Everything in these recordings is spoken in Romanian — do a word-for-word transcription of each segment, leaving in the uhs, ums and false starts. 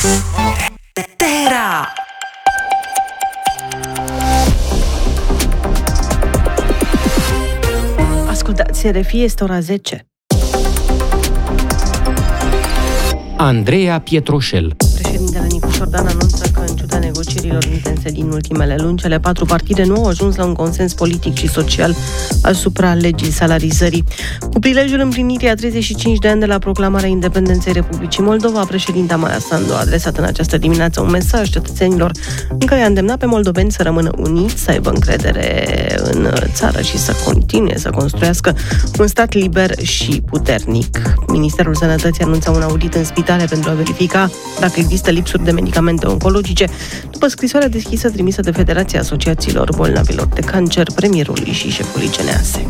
Terra! Ascultați, R F I, este ora zece. Andreea Pietroșel. Președintele Nicu Șordan anunță că, în ciuda negocierilor intense din ultimele luni, cele patru partide nu au ajuns la un consens politic și social asupra legii salarizării. Cu prilejul împlinirii a treizeci și cinci de ani de la proclamarea independenței Republicii Moldova, președinta Maia Sandu a adresat în această dimineață un mesaj cetățenilor în care a îndemnat pe moldoveni să rămână uniți, să aibă încredere în țară și să continue să construiască un stat liber și puternic. Ministerul Sănătății anunța un audit în spitale pentru a verifica dacă există lipsuri de medicamente oncologice, după scrisoarea deschisă trimisă de Federația Asociațiilor Bolnavilor de Cancer, premierului și șefului C N A S E.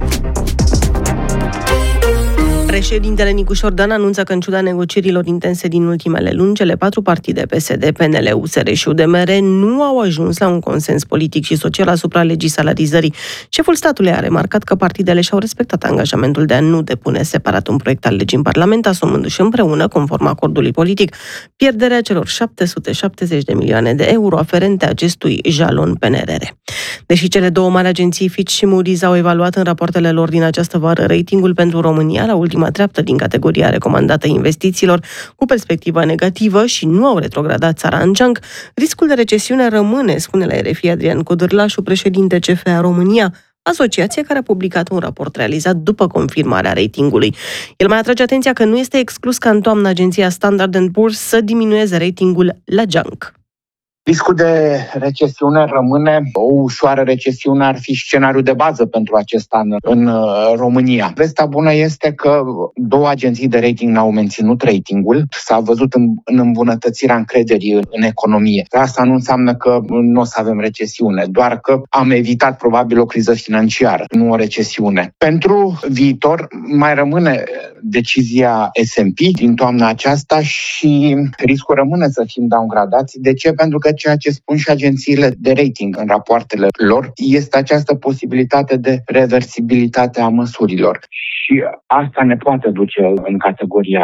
Președintele Nicu Șordan anunță că, în ciuda negocierilor intense din ultimele luni, cele patru partide P S D, P N L, U S R și U D M R nu au ajuns la un consens politic și social asupra legii salarizării. Șeful statului a remarcat că partidele și-au respectat angajamentul de a nu depune separat un proiect al legii în Parlament, asumându-și împreună, conform acordului politic, pierderea celor șapte sute șaptezeci de milioane de euro aferente acestui jalon P N R R. Deși cele două mari agenții Fitch și Moody's au evaluat în rapoartele lor din această vară ratingul pentru România la ultima treaptă din categoria recomandată investițiilor cu perspectivă negativă și nu au retrogradat țara în geanc, riscul de recesiune rămâne, spune la R F I Adrian Codârlașu, președinte C F A România, asociație care a publicat un raport realizat după confirmarea ratingului. El mai atrage atenția că nu este exclus ca în toamnă agenția Standard and Poor's să diminueze ratingul la geanc. Riscul de recesiune rămâne. O ușoară recesiune ar fi scenariul de bază pentru acest an în România. Vestea bună este că două agenții de rating n-au menținut ratingul. S-a văzut în, în îmbunătățirea încrederii în, în economie. Asta nu înseamnă că nu o să avem recesiune, doar că am evitat probabil o criză financiară, nu o recesiune. Pentru viitor mai rămâne decizia S and P din toamna aceasta și riscul rămâne să fim downgradați. De ce? Pentru că ceea ce spun și agențiile de rating în rapoartele lor este această posibilitate de reversibilitate a măsurilor. Și asta ne poate duce în categoria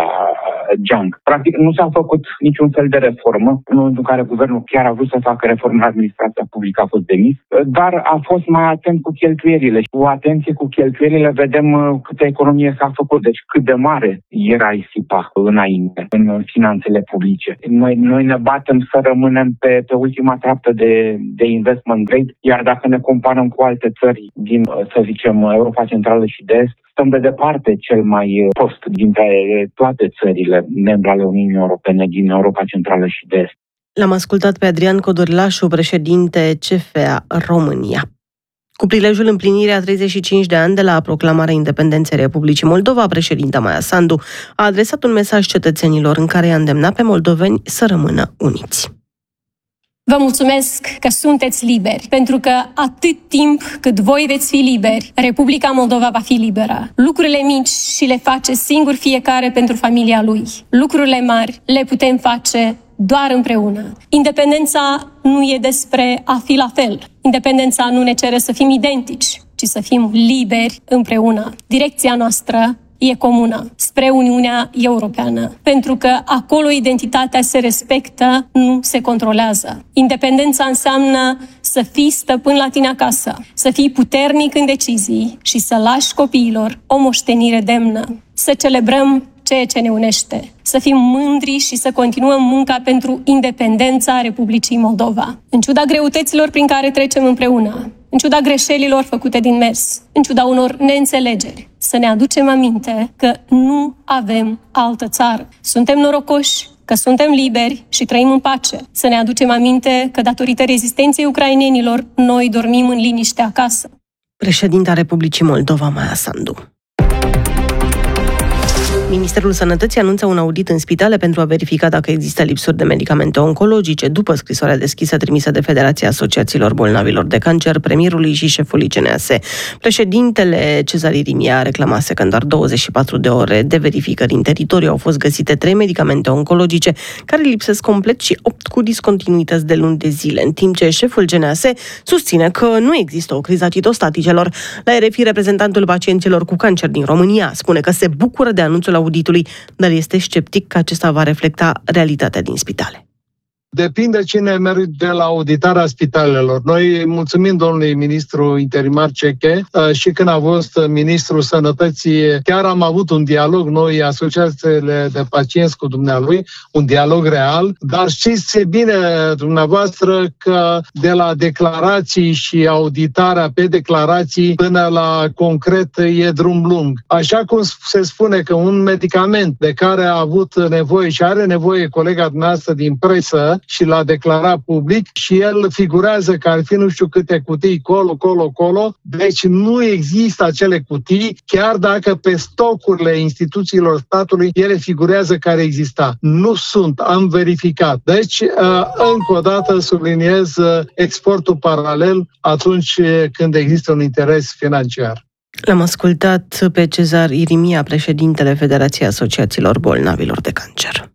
junk. Practic nu s-a făcut niciun fel de reformă, în momentul în care guvernul chiar a vrut să facă reformă în administrația publică, a fost demis, dar a fost mai atent cu cheltuielile. Și cu atenție cu cheltuielile vedem câtă economie s-a făcut, deci cât de mare era risipa înainte în finanțele publice. Noi, noi ne batem să rămânem pe, pe ultima treaptă de, de investment grade, iar dacă ne comparăm cu alte țări din, să zicem, Europa Centrală și de Est, stăm de departe cel mai prost dintre toate țările membre ale Uniunii Europene din Europa Centrală și de Est. L-am ascultat pe Adrian Codârlașu, președinte C F A România. Cu prilejul împlinirii a treizeci și cinci de ani de la proclamarea independenței Republicii Moldova, președinta Maia Sandu a adresat un mesaj cetățenilor în care i-a îndemnat pe moldoveni să rămână uniți. Vă mulțumesc că sunteți liberi, pentru că atât timp cât voi veți fi liberi, Republica Moldova va fi liberă. Lucrurile mici și le face singur fiecare pentru familia lui. Lucrurile mari le putem face doar împreună. Independența nu e despre a fi la fel. Independența nu ne cere să fim identici, ci să fim liberi împreună. Direcția noastră e comună, spre Uniunea Europeană, pentru că acolo identitatea se respectă, nu se controlează. Independența înseamnă să fii stăpân la tine acasă, să fii puternic în decizii și să lași copiilor o moștenire demnă. Să celebrăm ceea ce ne unește, să fim mândri și să continuăm munca pentru independența Republicii Moldova. În ciuda greutăților prin care trecem împreună, în ciuda greșelilor făcute din mers, în ciuda unor neînțelegeri, să ne aducem aminte că nu avem altă țară. Suntem norocoși că suntem liberi și trăim în pace. Să ne aducem aminte că, datorită rezistenței ucrainenilor, noi dormim în liniște acasă. Președinta Republicii Moldova, Maia Sandu. Ministerul Sănătății anunță un audit în spitale pentru a verifica dacă există lipsuri de medicamente oncologice, după scrisoarea deschisă trimisă de Federația Asociațiilor Bolnavilor de Cancer, premierului și șefului C N A S E. Președintele Cezar Irimia reclamase că în doar douăzeci și patru de ore de verificări în teritoriu au fost găsite trei medicamente oncologice care lipsesc complet și opt cu discontinuități de luni de zile, în timp ce șeful C N A S E susține că nu există o criză a citostaticelor. La R F I, reprezentantul pacienților cu cancer din România spune că se bucură de anunțul auditului, dar este sceptic că acesta va reflecta realitatea din spitale. Depinde cine merge de la auditarea spitalelor. Noi mulțumim domnului ministru interimar Ceche și când a fost ministrul sănătății, chiar am avut un dialog, noi, asociațiile de pacienți cu dumnealui, un dialog real, dar știți bine dumneavoastră că de la declarații și auditarea pe declarații până la concret e drum lung. Așa cum se spune că un medicament de care a avut nevoie și are nevoie colega dumneavoastră din presă și l-a declarat public și el figurează că ar fi nu știu câte cutii colo, colo, colo. Deci nu există acele cutii, chiar dacă pe stocurile instituțiilor statului ele figurează care exista. Nu sunt, am verificat. Deci, încă o dată subliniez exportul paralel atunci când există un interes financiar. L-am ascultat pe Cezar Irimia, președintele Federației Asociațiilor Bolnavilor de Cancer.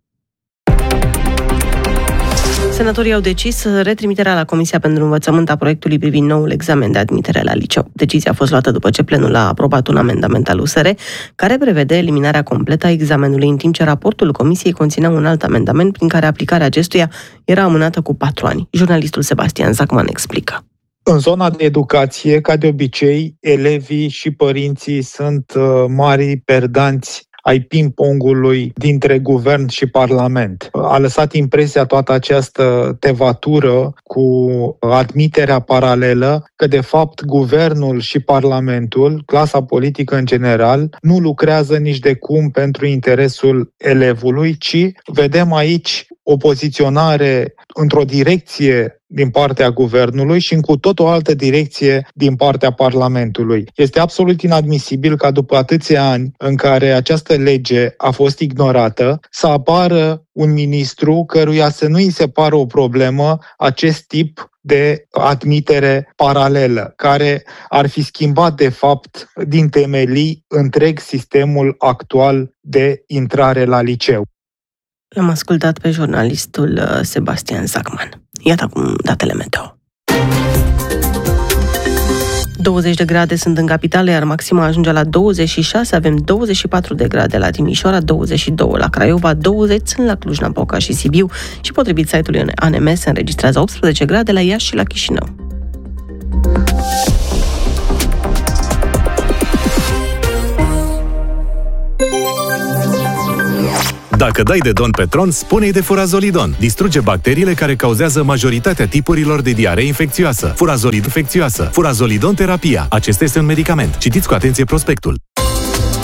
Senatorii au decis retrimiterea la Comisia pentru Învățământ a proiectului privind noul examen de admitere la liceu. Decizia a fost luată după ce plenul a aprobat un amendament al U S R care prevede eliminarea completă a examenului, în timp ce raportul Comisiei conținea un alt amendament prin care aplicarea acestuia era amânată cu patru ani. Jurnalistul Sebastian Zacman explică. În zona de educație, ca de obicei, elevii și părinții sunt mari perdanți ai ping-pongului dintre guvern și parlament. A lăsat impresia toată această tevatură cu admiterea paralelă că, de fapt, guvernul și parlamentul, clasa politică în general, nu lucrează nici de cum pentru interesul elevului, ci vedem aici o poziționare într-o direcție din partea guvernului și în cu tot o altă direcție din partea Parlamentului. Este absolut inadmisibil ca după atâția ani în care această lege a fost ignorată, să apară un ministru căruia să nu îi se pară o problemă acest tip de admitere paralelă, care ar fi schimbat de fapt din temelii întreg sistemul actual de intrare la liceu. L-am ascultat pe jurnalistul Sebastian Zacman. Iată acum datele meteo. douăzeci de grade sunt în capitală, iar maxima ajunge la douăzeci și șase, avem douăzeci și patru de grade la Timișoara, douăzeci și doi la Craiova, douăzeci sunt la Cluj-Napoca și Sibiu și potrivit site-ului A N M se înregistrează optsprezece grade la Iași și la Chișinău. Dacă dai de Don Petron, spune-i de Furazolidon. Distruge bacteriile care cauzează majoritatea tipurilor de diaree infecțioasă. Furazolid infecțioasă. Furazolidon terapia. Acesta este un medicament. Citiți cu atenție prospectul.